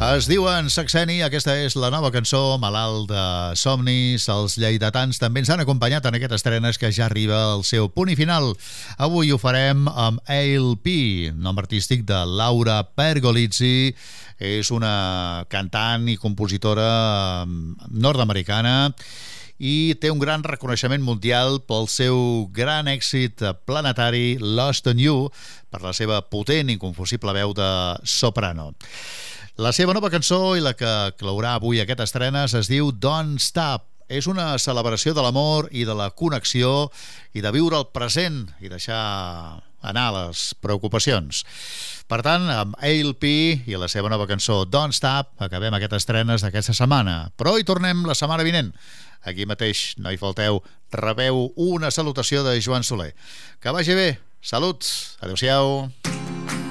Es diuen Saxeni, aquesta és la nova cançó, Malalt de somnis. Els lleidatans també ens han acompanyat en aquestes estrenes que ja arriba al seu punt i final. Avui ho farem amb A.L.P., nom artístic de Laura Pergolizzi. És una cantant i compositora nord-americana i té un gran reconeixement mundial pel seu gran èxit planetari Lost on You, per la seva potent i inconfusible veu de soprano. La seva nova cançó i la que clourà avui aquestes estrenes es diu Don't Stop. És una celebració de l'amor i de la connexió i de viure el present i deixar anar les preocupacions. Per tant, amb A.L.P. i la seva nova cançó Don't Stop acabem aquestes estrenes d'aquesta setmana. Però hi tornem la setmana vinent. Aquí mateix, no hi falteu, rebeu una salutació de Joan Soler. Que vagi bé. Salut. Adéu-siau.